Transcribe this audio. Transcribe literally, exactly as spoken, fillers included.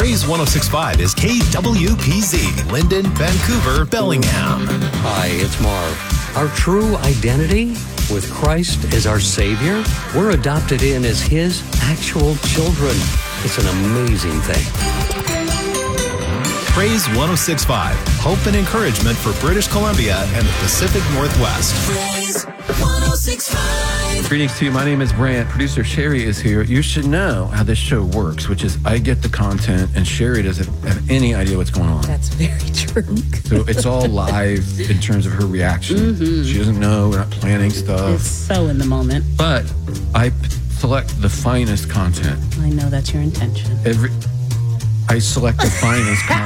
Praise one oh six point five is K W P Z, Linden, Vancouver, Bellingham. Hi, it's Marv. Our true identity with Christ as our Savior, we're adopted in as His actual children. It's an amazing thing. Praise one oh six point five, hope and encouragement for British Columbia and the Pacific Northwest. Praise one oh six point five. Greetings to you. My name is Brant. Producer Sherry is here. You should know how this show works, which is I get the content and Sherry doesn't have any idea what's going on. That's very true. So it's all live in terms of her reaction. Mm-hmm. She doesn't know. We're not planning stuff. It's so in the moment. But I p- select the finest content. I know that's your intention. Every I select the finest content.